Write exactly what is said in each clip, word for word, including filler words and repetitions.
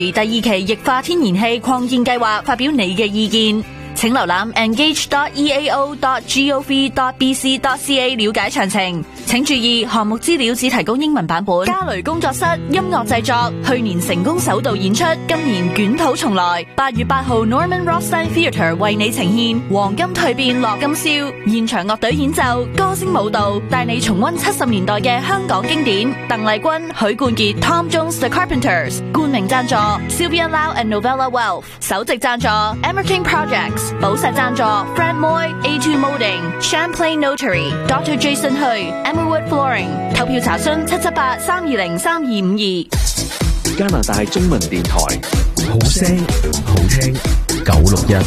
第二期液化天然氣擴建計劃發表你嘅意見，請瀏覽 engage dot e a o dot gov dot b c dot c a 了解詳情。請注意，項目資料只提供英文版本。嘉雷工作室音樂製作，去年成功首度演出，今年捲土重來。八月八號 Norman Rothstein Theatre 為你呈現《黃金蛻變樂今宵》，現場樂隊演奏，歌聲舞蹈，帶你重溫七十年代嘅香港經典。鄧麗君、許冠傑、Tom Jones The Carpenters，冠名贊助 Sylvia Lau and Novella Wealth， 首席贊助 Emerking Projects， 寶石贊助 Fred Moy、A two Molding、Champlain Notary、Doctor Jason Hui、Emerwood Flooring。購票查詢七七八三二零三二五二。 加拿大中文電台，好聲好聽九六一。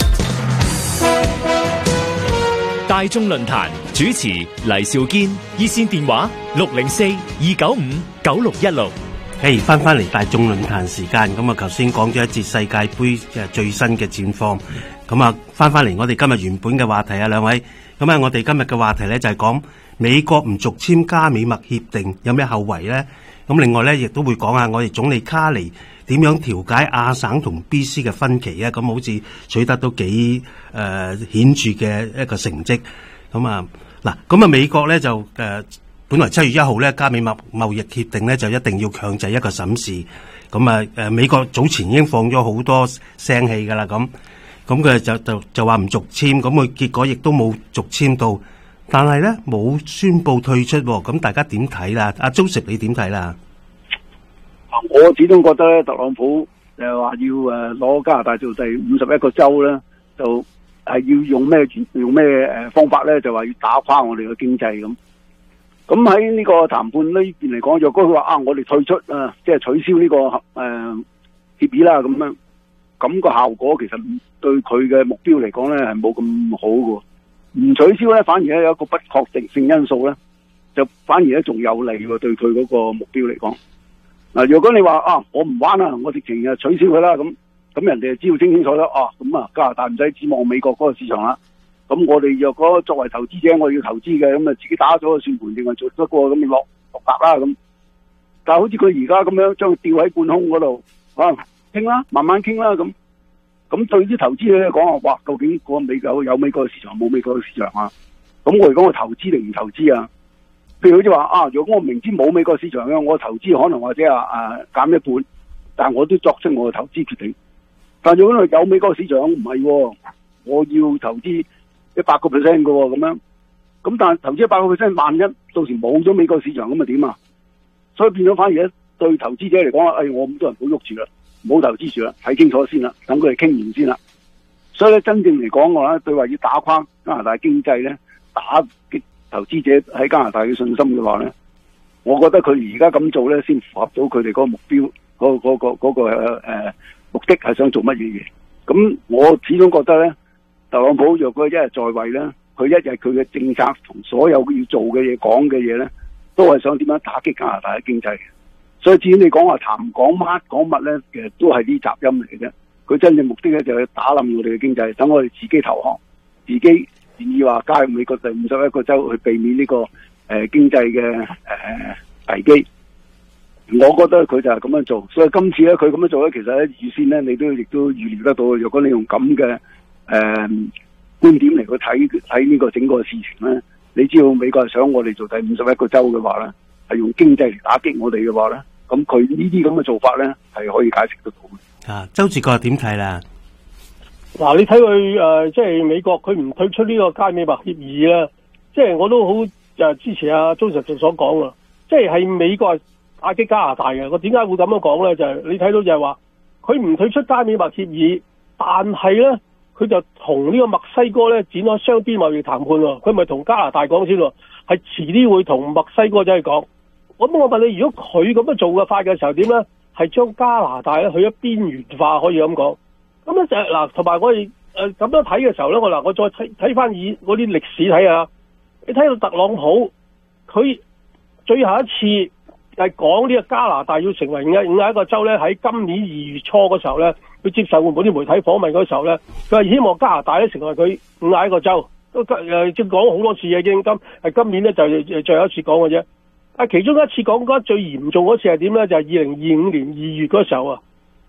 大眾論壇主持黎兆堅，熱線電話六零四二九五九六一六。 誒，翻翻嚟大眾論壇時間，咁啊，頭先講咗一節世界盃嘅最新嘅戰況，咁啊，翻翻嚟我哋今日原本嘅話題啊，兩位，咁啊，我哋今日嘅話題咧就係講美國唔續簽加美墨協定有咩後遺咧？咁另外咧，亦都會講下我哋總理卡尼點樣調解亞省同 B C 嘅分歧啊？咁好似取得都幾誒、呃、顯著嘅一個成績。咁啊嗱，咁啊美國咧就誒、呃、本來七月一號咧加美墨貿易協定咧就一定要強制一個審視。咁啊誒美國早前已經放咗好多聲氣㗎啦，咁咁佢就就就話唔續簽，咁佢結果亦都冇續簽到。但係咧冇宣布退出，咁大家點睇啦？阿 Joseph 你點睇啦？ 我始終覺得咧，特朗普誒話要誒攞加拿大做第五十一個州咧，就係要用咩用咩誒方法咧？就話要打垮我哋嘅經濟咁。咁喺呢個談判呢邊嚟講，若果佢話啊，我哋退出啊，即係取消呢個誒協議啦，咁樣咁個效果其實對佢嘅目標嚟講咧係冇咁好嘅。唔取消咧，反而咧有一個不確定性因素咧，就反而咧仲有利喎，對佢嗰個目標嚟講。嗱，如果你話啊，我唔玩啦，我直情啊取消佢啦，咁咁人哋就知道清清楚楚，哦，咁啊加拿大唔使指望美國嗰個市場啦。咁我哋若果作為投資者，我要投資嘅，咁啊自己打咗個算盤，定係做得過咁落落格啦咁。但係好似佢而家咁樣將佢吊喺半空嗰度，可能傾啦，慢慢傾啦咁。咁對啲投資者嚟講啊，哇！究竟個美國有美國嘅市場冇美國嘅市場啊？咁我嚟講，我投資定唔投資啊？譬如好似話啊，如果我明知冇美國市場嘅，我投資可能或者啊誒減一半，但係我都作出我嘅投資決定。但係如果有美國市場唔係、哦，我要投資一百個 percent 嘅喎，咁樣咁但係投資一百個 percent，萬一到時冇咗美國市場咁啊點啊？所以變咗反而咧對投資者嚟講啊，誒、哎、我咁多人唔好喐住啦。唔好投資住啦，睇清楚先啦，等佢哋傾完先啦。所以咧，真正嚟講嘅話，對話要打垮加拿大經濟咧，打擊投資者喺加拿大嘅信心嘅話咧，我覺得佢而家咁做咧，先符合到佢哋嗰個目標，嗰、嗰個嗰、嗰個誒、嗰個呃、目的係想做乜嘢嘢。咁我始終覺得咧，特朗普若果一日在位咧，佢一日佢嘅政策同所有要做嘅嘢、講嘅嘢咧，都係想點樣打擊加拿大嘅經濟。所以至於你講話談講乜講乜咧，其實都係啲雜音嚟嘅啫。佢真正目的咧就係打冧我哋嘅經濟，等我哋自己投降，自己願意話加入美國第五十一個州去避免呢、這個誒、呃、經濟嘅誒危機。我覺得佢就係咁樣做，所以今次咧佢咁樣做咧，其實咧預先咧你都亦都預料得到。如果你用咁嘅誒觀點嚟去睇睇呢個整個事情咧，你知道美國係想我哋做第五十一個州嘅話咧，係用經濟嚟打擊我哋嘅話咧。咁佢呢啲咁嘅做法咧，係可以解釋得到嘅。 啊，周志國點睇啦？ 嗱，你睇佢誒，即係美國佢唔退出呢個加美墨協議啦，即係我都好誒支持阿鍾 Sir 所講啊，即係係美國係打擊加拿大嘅。我點解會咁樣講咧？就係、是、你睇到就係話，佢唔退出加美墨協議，但係咧佢就同呢個墨西哥咧展開雙邊貿易談判喎。佢咪同加拿大講先喎，係遲啲會同墨西哥仔去講。咁我問你，如果佢咁樣做嘅法嘅時候點咧？係將加拿大咧去咗邊緣化，可以咁講。咁咧就嗱，同埋我哋誒咁樣睇嘅時候咧，我嗱我再睇睇翻以嗰啲歷史睇下，你睇到特朗普佢最後一次係講呢個加拿大要成為五五廿一個州咧，喺今年二月初嗰時候咧，佢接受嗰啲媒體訪問嗰時候咧，佢係希望加拿大咧成為佢五廿一個州。都誒即係講好多次嘅，已經今係今年咧就最後一次講嘅啫。啊，其中一次講得最嚴重嗰次係點咧？就係二零二五年二月嗰時候啊，